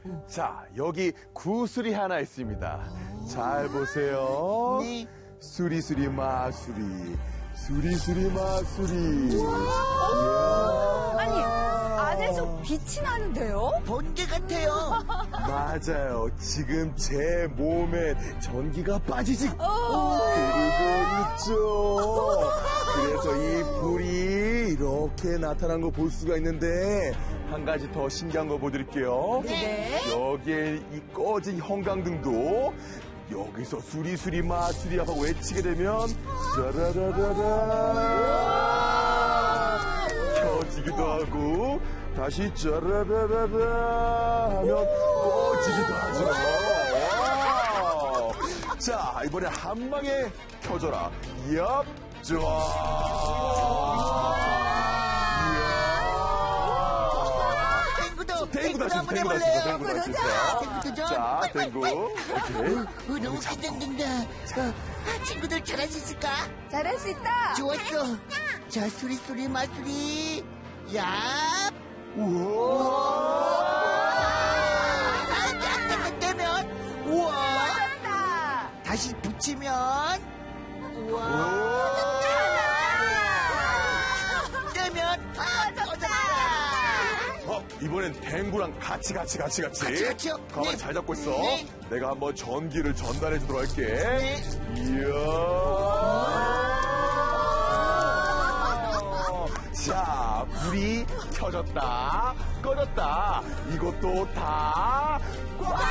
자, 여기 구슬이 하나 있습니다. 잘 보세요. 네. 수리수리 마수리, 수리수리 마수리. 아니, 안에서 빛이 나는데요? 번개 같아요. 맞아요. 지금 제 몸에 전기가 빠지지 흐르고 있죠. 그래서 이 불이 이렇게 나타난 거 볼 수가 있는데 한 가지 더 신기한 거 보여드릴게요. 네. 여기에 이 꺼진 형광등도 여기서 수리수리 마수리 하고 외치게 되면 짜라라라라 켜지기도 하고 다시 짜라라라라 하면 꺼지기도 하죠. 와우. 자, 이번에 한 방에 켜져라. 얍, 좋아. 댕구 다시 한번 댕구 다시 해볼래요? 댕구 다시 댕구도 좀. 자, 댕구. 오케이. 너무 긴장된다. 친구들 잘할 수 있을까? 잘할 수 있다. 좋았어. 자, 수리수리 마수리. 야. 우와. 떼면. 우와. 잘한다. 다시 붙이면. 우와. 떼면. 이번엔 댕구랑 같이. 같이요? 가만히 네. 잘 잡고 있어. 네. 내가 한번 전기를 전달해 주도록 할게. 네. 이야. 자, 불이 켜졌다, 꺼졌다. 이것도 다 꽉!